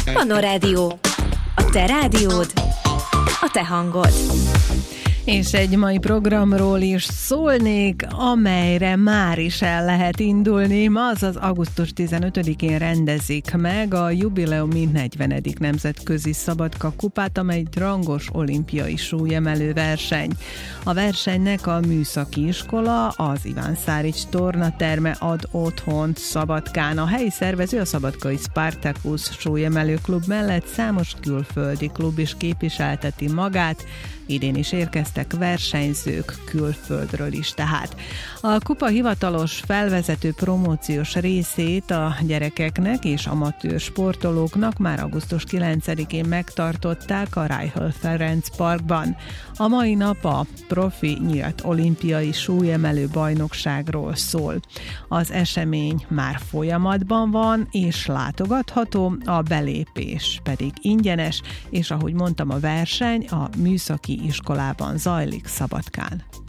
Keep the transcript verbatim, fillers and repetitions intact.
Panorádió. A te rádiód, a te hangod. És egy mai programról is szólnék, amelyre már is el lehet indulni. Ma, azaz augusztus tizenötödikén rendezik meg a jubileumi negyvenedik nemzetközi szabadka kupát, amely egy rangos olimpiai súlyemelő verseny. A versenynek a műszaki iskola, az Iván Szárics tornaterme ad otthont Szabadkán. A helyi szervező, a szabadkai Spartacus súlyemelő klub mellett számos külföldi klub is képviselteti magát. Idén is érkeztek versenyzők külföldről is tehát. A kupa hivatalos felvezető promóciós részét a gyerekeknek és amatőr sportolóknak már augusztus kilencedikén megtartották a Reichel Ferenc Parkban. A mai nap a profi nyílt olimpiai súlyemelő bajnokságról szól. Az esemény már folyamatban van és látogatható, a belépés pedig ingyenes, és ahogy mondtam, a verseny a műszaki iskolában zajlik Szabadkán.